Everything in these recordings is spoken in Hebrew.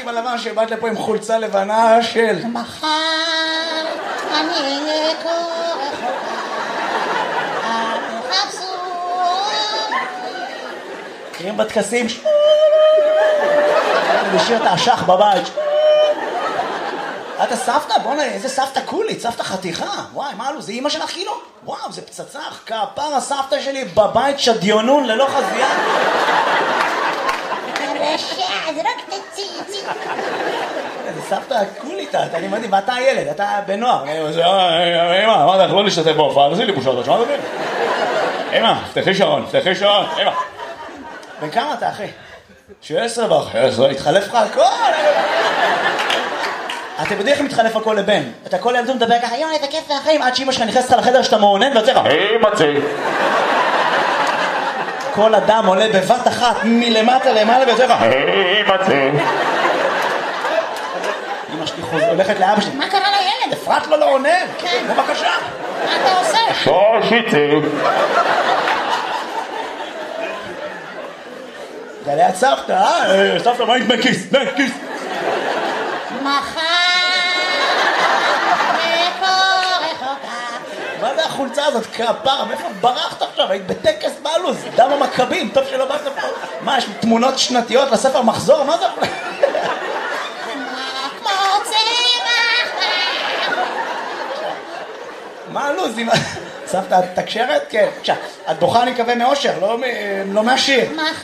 בלבן שבאת לפה עם חולצה לבנה של מחר אני אהיה כה רחוקה, אל תחפשו מכירים בטקסים לשיר את האשך בבית. אתה סבתא? בוא'נה, איזה סבתא קולית, סבתא חתיכה. וואי, מה לו, זה אמא שלך כאילו? וואו, זה פצצה, כפר הסבתא שלי בבית שדיונון ללא חזייה. הרשע, זה רק תציצי. זה סבתא קולית, אני מדהים, ואתה הילד, אתה בנוער. אמא, אמרת לך לא להשתתף בהופעה, תעשי לי בושות, שמעת אותי? אמא, פתחי שעון, אמא. בן כמה אתה, אחי? 16 ב-11, התחלף לך הכל. אתה יודעים איך מתחלף הכל לבן? אתה כל ילדות מדבר ככה, יואי, איזה כיף והחיים, עד שאמא שלך נכנסת לחדר שאתה מעונן ויוצא לך, מצא. כל אדם עולה בבת אחת מלמטה למעלה ויוצא לך, מצא. אמא שלי הולכת לאבא שלי, מה קרה לילד? אפרת לו לא עונן. כן. בבקשה. מה אתה עושה? שושיצי. זה ליד סבתא, סבתא, מה היית בכיס? כיס. מחר מה זה החולצה הזאת? כפרה, מאיפה ברחת עכשיו? היית בטקס בלוז, דם המכבים, טוב שלא באת פה. מה, יש תמונות שנתיות לספר מחזור? מה זה? מה הלוז? סבתא, את תקשרת? כן. את בוכה אני מקווה מאושר, לא מהשיר.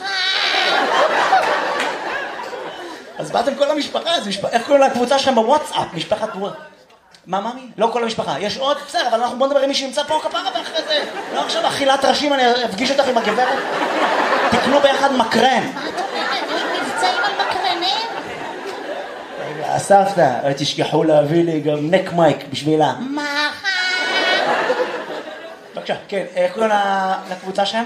אז באתם כל המשפחה, איך קוראים לקבוצה שלכם בוואטסאפ? משפחת וואטסאפ. מה, מאמי? לא כל המשפחה. יש עוד? בסדר, אבל אנחנו בוא נדבר עם מי שנמצא פה כפרה ואחרי זה. לא עכשיו אכילת ראשים, אני אפגיש אותך עם הגברת. תקנו ביחד מקרן. מה את אומרת? יש מבצעים על מקרנים? הסבתא, תשכחו להביא לי גם נק מייק בשבילה. בבקשה, כן, איך קוראים לקבוצה שלהם?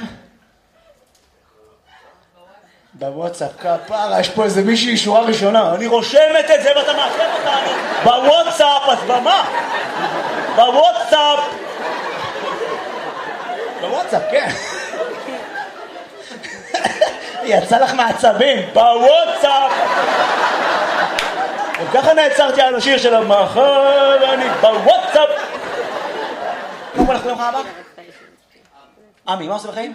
בוואטסאפ, כפרה, יש פה איזה מישהי שורה ראשונה, אני רושמת את זה ואתה מעכב אותנו בוואטסאפ, אז במה? בוואטסאפ, כן. יצא לך מעצבים, בוואטסאפ. וככה נעצרתי על השיר של המחר, אני בוואטסאפ. קודם כל, איך קוראים לך אבא? עמי, מה עושה בחיים?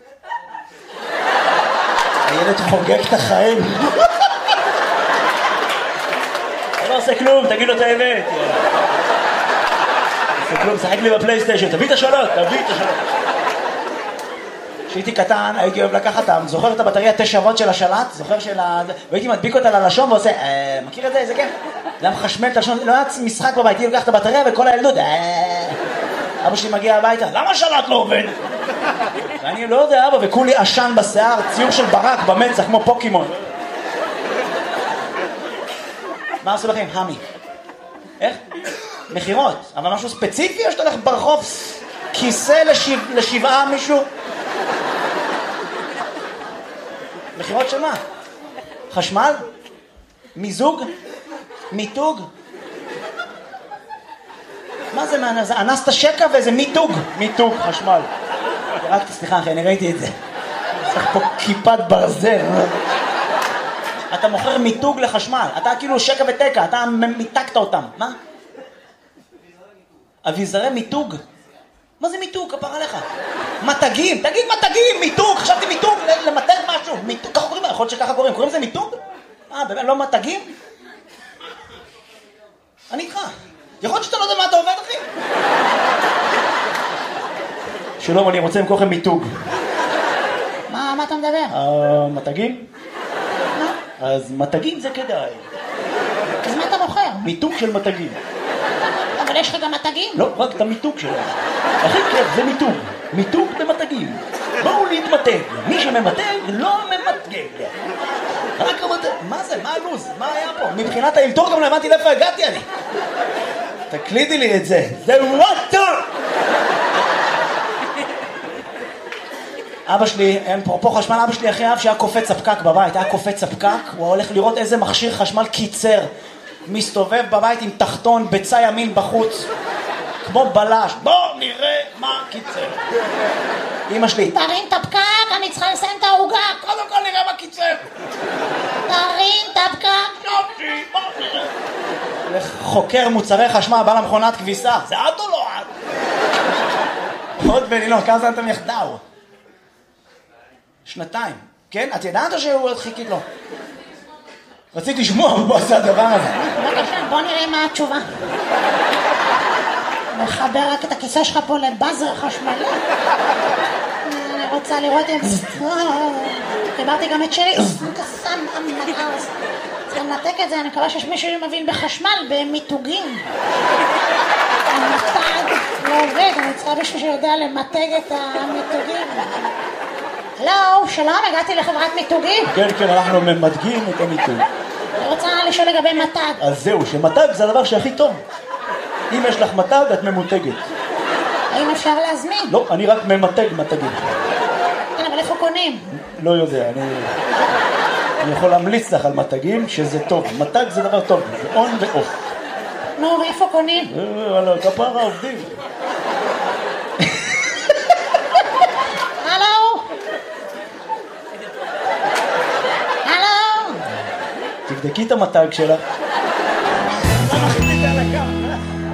הילד חוגג את החיים. אתה לא עושה כלום, תגיד לו את האמת. עושה כלום, שחק לי בפלייסטיישן, תביא את השאלות. כשהייתי קטן, הייתי אוהב לקחת, זוכר את הבטריה 9 וולט של השלט? זוכר והייתי מדביק אותה ללשון ועושה, מכיר את זה? איזה כיף? זה היה מחשמל את הלשון, לא היה משחק בבית, הייתי לוקח את הבטריה וכל הילדות, אבא שלי מגיע הביתה, למה השלט לא עובד? ואני לא יודע, אבא, וכולי עשן בשיער, ציור של ברק במצח, כמו פוקימון. מה עושה לכם? המי. איך? מחירות. אבל משהו ספציפי או שאתה הולך ברחוב כיסא לשבעה מישהו? מחירות של מה? חשמל? מיזוג? מיתוג? מה זה? זה אנסת שקע ואיזה מיתוג חשמל. רק סליחה אחי, אני ראיתי את זה. צריך פה כיפת ברזל. אתה מוכר מיתוג לחשמל. אתה כאילו שקע ותקע, אתה מיתקת אותם. מה? אביזרי מיתוג? מה זה מיתוג? כפר עליך. מתגים, תגיד מתגים, מיתוג. חשבתי מיתוג, למתג משהו. מיתוג, ככה קוראים? יכול להיות שככה קוראים. קוראים זה מיתוג? באמת, לא מתגים? אני איתך. יכול להיות שאתה לא יודע מה אתה עובד, אחי? שלום, אני רוצה למכור לכם מיתוג. מה אתה מדבר? מתגים? אז מתגים זה כדאי. אז מה אתה מוכר? מיתוג של מתגים. אבל יש לך גם מתגים? לא, רק את המיתוג שלהם. הכי כיף זה מיתוג. מיתוג במתגים. בואו להתמתג. מי שממתג לא ממתגג. רק המתג. מה זה? מה הלוז? מה היה פה? מבחינת האלתור גם לא הבנתי לאיפה הגעתי אני. תקלידי לי את זה. זה וואטר! אבא שלי, אפרופו חשמל, אבא שלי אחרי אב שהיה קופץ הפקק בבית, היה קופץ הפקק, הוא הולך לראות איזה מכשיר חשמל קיצר, מסתובב בבית עם תחתון בצע ימין בחוץ, כמו בלש, בוא נראה מה קיצר. אמא שלי, תרים את הפקק, אני צריכה לסיים את העוגה. קודם כל נראה מה קיצר. תרים את הפקק. חוקר מוצרי חשמל, בא למכונת כביסה. זה את או לא את? עוד בנילון, כמה זמן אתם יחדיו? 2 כן? את ידעת או שהוא עוד חיכית לו? רציתי לשמוע, הוא עושה הדבר הזה. בבקשה, בוא נראה מה התשובה. מחבר רק את הכיסא שלך פה לבאזר חשמלי. אני רוצה לראות אם... חיברתי גם את שלי. צריך לנתק את זה, אני מקווה שיש מישהו שמבין בחשמל, במיתוגים. המתג לא עובד, אני צריכה מישהו שיודע למתג את המיתוגים. הלו, שלום, הגעתי לחברת מיתוגים. כן, כן, אנחנו ממתגים את המיתוג. אני רוצה לשאול לגבי מתג. אז זהו, שמתג זה הדבר שהכי טוב. אם יש לך מתג, את ממותגת. האם אפשר להזמין? לא, אני רק ממתג מתגים. כן, אבל איפה קונים? לא יודע, אני יכול להמליץ לך על מתגים שזה טוב. מתג זה דבר טוב, זה און ואוף. נו, ואיפה קונים? על כפרה עובדים. הלו? הלו? תבדקי את המתג שלך. אתה מחליט על הקו.